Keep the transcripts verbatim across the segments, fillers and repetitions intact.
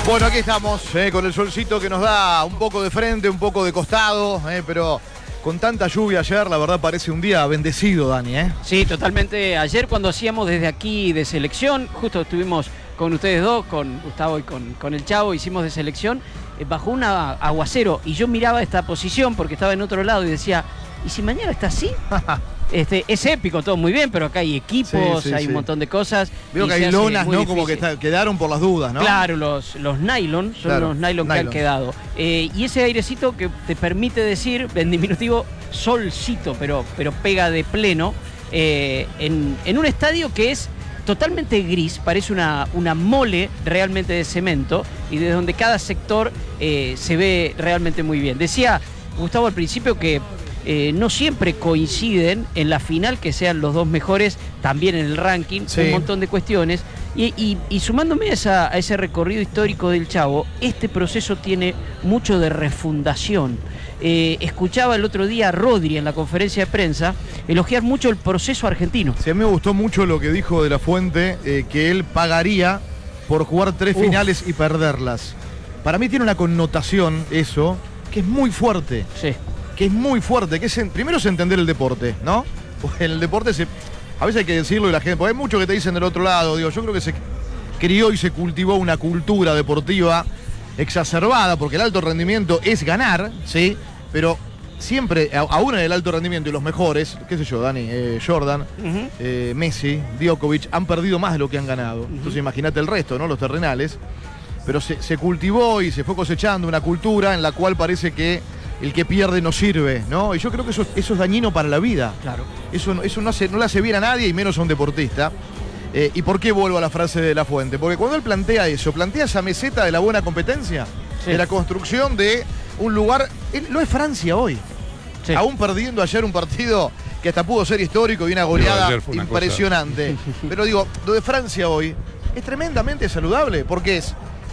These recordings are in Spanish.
Bueno, aquí estamos, eh, con el solcito que nos da un poco de frente, un poco de costado, eh, pero con tanta lluvia ayer, la verdad parece un día bendecido, Dani, ¿eh? Sí, totalmente. Ayer cuando hacíamos desde aquí de selección, justo estuvimos con ustedes dos, con Gustavo y con, con el Chavo, hicimos de selección, eh, bajó un aguacero y yo miraba esta posición porque estaba en otro lado y decía, ¿y si mañana está así? Este, es épico, todo muy bien, pero acá hay equipos, sí, sí, hay sí. un montón de cosas. Veo que hay lonas, ¿no? Difícil. Como que está, quedaron por las dudas, ¿no? Claro, los, los nylon, son claro, los nylon, nylon que han quedado. Eh, y ese airecito que te permite decir, en diminutivo, solcito, pero, pero pega de pleno, eh, en, en un estadio que es totalmente gris, parece una, una mole realmente de cemento, y desde donde cada sector eh, se ve realmente muy bien. Decía Gustavo al principio que Eh, no siempre coinciden en la final que sean los dos mejores, también en el ranking, sí. Un montón de cuestiones. Y, y, y sumándome a, esa, a ese recorrido histórico del Chavo, este proceso tiene mucho de refundación. Eh, escuchaba el otro día a Rodri en la conferencia de prensa elogiar mucho el proceso argentino. Sí, a mí me gustó mucho lo que dijo de la Fuente, eh, que él pagaría por jugar tres Uf. finales y perderlas. Para mí tiene una connotación eso que es muy fuerte. Sí. que es muy fuerte, que es en, primero es entender el deporte, ¿no? Porque en el deporte se, a veces hay que decirlo y la gente, porque hay muchos que te dicen del otro lado, digo, yo creo que se crió y se cultivó una cultura deportiva exacerbada, porque el alto rendimiento es ganar, ¿sí? Pero siempre, aún en el alto rendimiento y los mejores, qué sé yo, Dani, eh, Jordan, uh-huh. eh, Messi, Djokovic, han perdido más de lo que han ganado. Uh-huh. Entonces imagínate el resto, ¿no? Los terrenales. Pero se, se cultivó y se fue cosechando una cultura en la cual parece que el que pierde no sirve, ¿no? Y yo creo que eso, eso es dañino para la vida. Claro. Eso, eso no, hace, no le hace bien a nadie y menos a un deportista. Eh, ¿Y por qué vuelvo a la frase de La Fuente? Porque cuando él plantea eso, plantea esa meseta de la buena competencia, sí. de la construcción de un lugar. Él, no es Francia hoy. Sí. Aún perdiendo ayer un partido que hasta pudo ser histórico y una goleada una impresionante. Pero digo, lo de Francia hoy es tremendamente saludable porque es.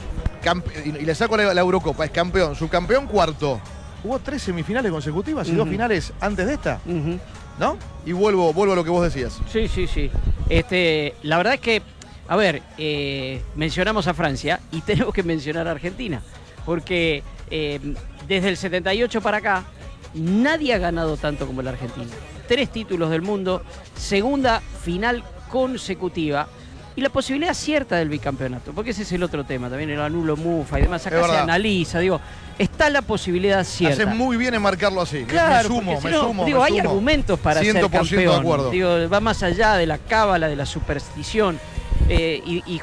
Y le saco la, la Eurocopa, es campeón, subcampeón, cuarto. Hubo tres semifinales consecutivas y uh-huh. dos finales antes de esta, uh-huh. ¿no? Y vuelvo, vuelvo a lo que vos decías. Sí, sí, sí. Este, la verdad es que, a ver, eh, mencionamos a Francia y tenemos que mencionar a Argentina, porque eh, desde el setenta y ocho para acá, nadie ha ganado tanto como la Argentina. Tres títulos del mundo, segunda final consecutiva. Y la posibilidad cierta del bicampeonato, porque ese es el otro tema, también el anulo Mufa y demás, acá se analiza, digo, está la posibilidad cierta. Haces muy bien en marcarlo así, claro, me sumo, si me no, sumo, digo, me hay sumo. argumentos para ser campeón, de acuerdo. Digo, va más allá de la cábala, de la superstición, eh, y, y